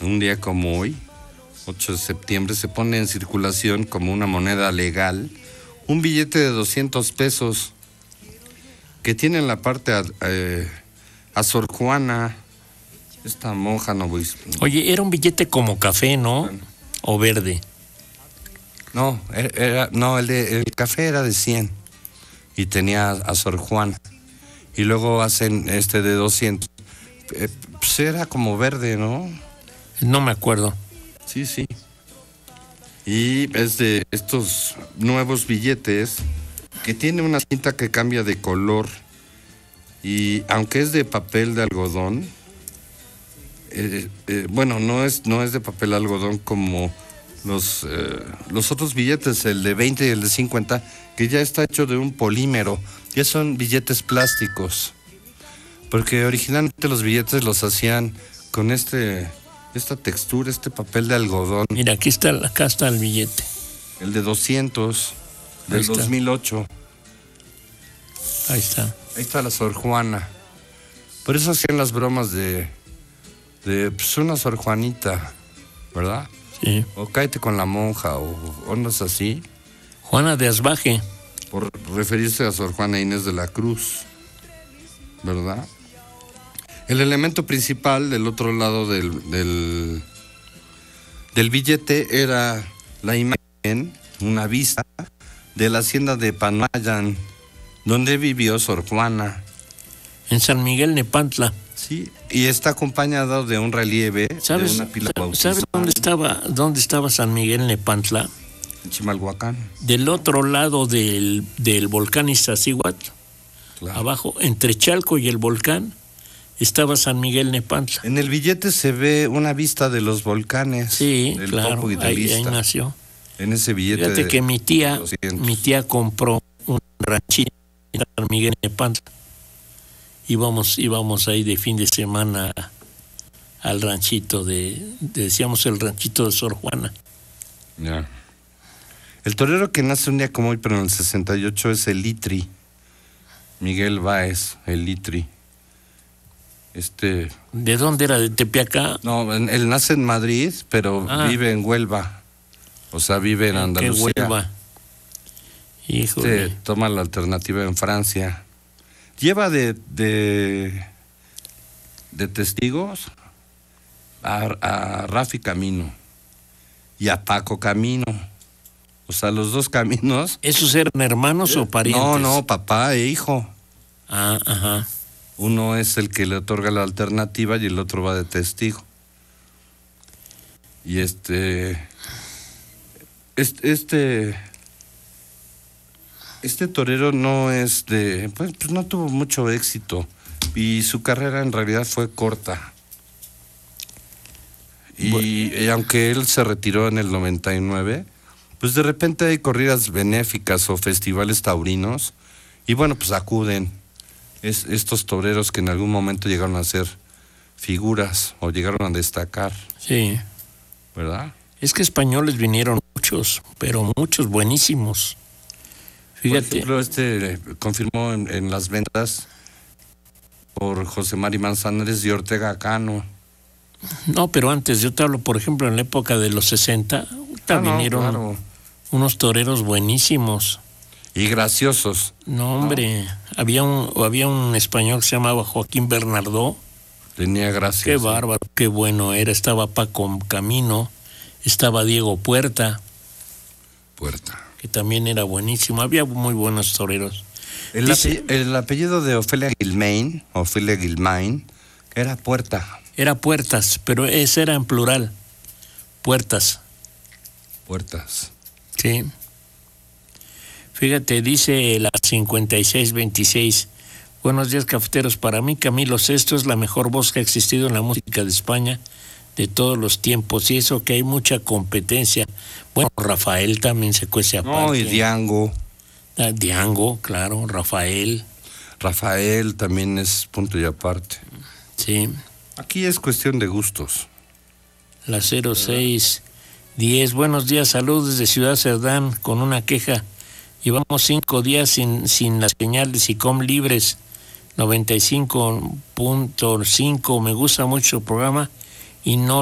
un día como hoy, 8 de septiembre, se pone en circulación como una moneda legal un billete de 200 pesos que tiene en la parte a Sor Juana, esta monja Oye, era un billete como café, ¿no? Bueno. O verde. No, el café era de 100 y tenía a Sor Juana. Y luego hacen de 200. Pues era como verde, ¿no? No me acuerdo. Sí. Y es de estos nuevos billetes que tiene una cinta que cambia de color. Y aunque es de papel de algodón, bueno, no es de papel de algodón como los otros billetes, el de 20 y el de 50, que ya está hecho de un polímero. Ya son billetes plásticos. Porque originalmente los billetes los hacían con esta textura, este papel de algodón. Mira, acá está el billete. El de 200, del 2008. Ahí está. Ahí está la Sor Juana. Por eso hacían las bromas de pues una Sor Juanita, ¿verdad? Sí. O cáete con la monja, o ondas así. Juana de Asbaje. Por referirse a Sor Juana Inés de la Cruz, ¿verdad? El elemento principal del otro lado del billete era la imagen, una vista de la hacienda de Panoayan, donde vivió Sor Juana. En San Miguel Nepantla. Sí, y está acompañado de un relieve de una pila bautismal. ¿Sabes dónde estaba San Miguel Nepantla? En Chimalhuacán. Del otro lado del volcán Iztaccíhuatl, Claro. Abajo, entre Chalco y el volcán, estaba San Miguel Nepantla. En el billete se ve una vista de los volcanes. Sí, del claro, Popo y de ahí Vista. nació. En ese billete. Fíjate que mi tía 200. compró un ranchito en San Miguel Nepantla. Íbamos ahí de fin de semana al ranchito decíamos el ranchito de Sor Juana. Ya. El torero que nace un día como hoy, pero en el 68, es el Litri. Miguel Báez, el Litri. ¿De dónde era? ¿De Tepeaca? No, él nace en Madrid, pero vive en Huelva. O sea, vive en Andalucía. ¿Qué Huelva? Híjole. Toma la alternativa en Francia. Lleva de testigos a Rafi Camino y a Paco Camino. O sea, los dos caminos. ¿Esos eran hermanos o parientes? No, papá e hijo. Ah, ajá. Uno es el que le otorga la alternativa y el otro va de testigo. Y este torero no es pues no tuvo mucho éxito y su carrera en realidad fue corta. Y aunque él se retiró en el 99, pues de repente hay corridas benéficas o festivales taurinos y bueno, pues acuden estos toreros que en algún momento llegaron a ser figuras o llegaron a destacar. Sí. ¿Verdad? Es que españoles vinieron muchos, pero muchos buenísimos. Fíjate. Por ejemplo, confirmó en las ventas por José Mari Manzanares y Ortega Cano. No, pero antes, yo te hablo, por ejemplo, en la época de los 60, vinieron unos toreros buenísimos. Y graciosos. No, hombre, había un español que se llamaba Joaquín Bernardó. Tenía gracia. Qué bárbaro, qué bueno era. Estaba Paco Camino, estaba Diego Puerta. Que también era buenísimo. Había muy buenos toreros. El apellido de Ofelia Guilmain, era Puerta. Era Puertas, pero ese era en plural. Puertas. Sí. Fíjate, dice la 5626. Buenos días, cafeteros. Para mí, Camilo Sesto es la mejor voz que ha existido en la música de España de todos los tiempos. Y eso que hay mucha competencia. Bueno, Rafael también se cuece aparte. No, y Diango. Diango, claro, Rafael. Rafael también es punto y aparte. Sí. Aquí es cuestión de gustos. La 0610. Buenos días, saludos desde Ciudad Cerdán con una queja. Llevamos 5 días sin la señal de SICOM libres. 95.5. Me gusta mucho el programa y no